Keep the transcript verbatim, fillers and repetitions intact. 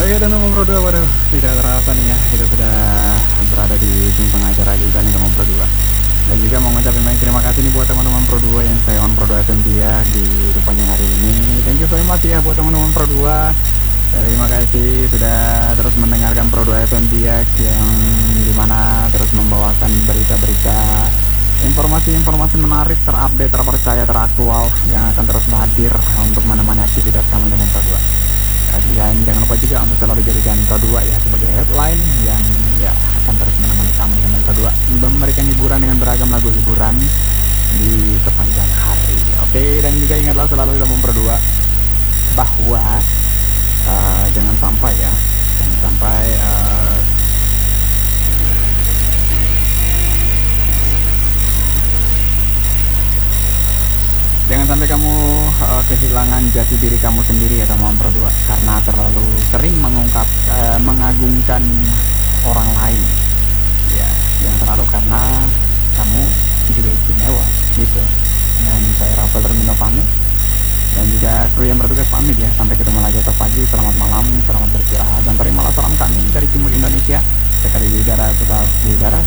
Oke, dan nomor Pro dua, waduh, tidak terasa nih ya, kita sudah berada di ujung tengah acara juga nih teman Pro dua. Dan juga mau ngucapin banyak terima kasih nih buat teman-teman Pro dua yang saya on Pro dua F M dia di depannya hari ini. Thank you very much ya buat teman-teman Pro dua. Terima kasih sudah terus mendengarkan Pro dua F M Biak yang dimana terus membawakan berita-berita, informasi-informasi menarik, terupdate, terpercaya, teraktual yang akan terus hadir untuk menemani aktivitas kami teman Pro dua. Dan jangan lupa juga untuk selalu jadikan Pro dua ya sebagai headline yang ya akan terus menemani kamu dengan Pro dua, memberikan hiburan dengan beragam lagu hiburan di sepanjang hari. Oke, dan juga ingatlah selalu teman Pro dua bahwa uh, jangan sampai ya, jangan sampai uh, jangan sampai kamu uh, kehilangan jati diri kamu sendiri ya teman Pro dua, karena terlalu sering mengungkap uh, mengagungkan orang lain ya, yang terlalu, karena kamu juga istimewa gitu. Dan saya Rafael Termino pamit, dan juga kru yang bertugas pamit ya, sampai ketemu lagi esok pagi. Selamat malam, selamat beristirahat, dan terimalah salam kami dari timur Indonesia, sekali di udara tetap di udara.